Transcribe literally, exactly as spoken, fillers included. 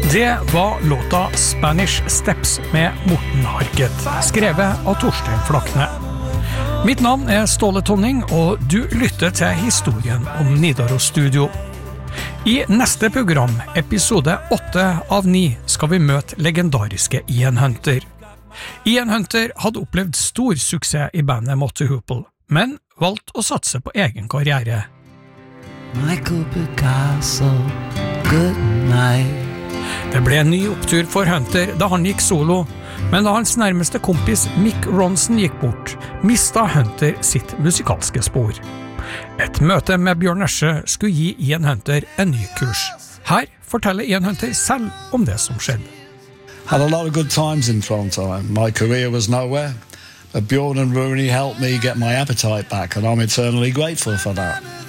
Det var låta Spanish Steps med Morten Harket, skrevet av Torstein Flakne. Mitt navn er Ståle Tonning, og du lytter til historien om Nidaros Studio. I neste program, episode åtte av ni, skal vi møte legendariske Ian Hunter. Ian Hunter hadde opplevd stor suksess i bandet Mott the Hoople, men valgte å satse på egen karriere. Michael Picasso, good night. Det ble en ny opptur for Hunter da han gikk solo, men da hans nærmeste kompis Mick Ronson gikk bort, mistet Hunter sitt musikalske spor. Et møte med Bjørn Nesje skulle gi Ian Hunter en ny kurs. Her forteller Ian Hunter selv om det som skjedde. Had a lot of good times in Toronto. My career was nowhere, but Bjorn and Rooney helped me get my appetite back, and I'm eternally grateful for that.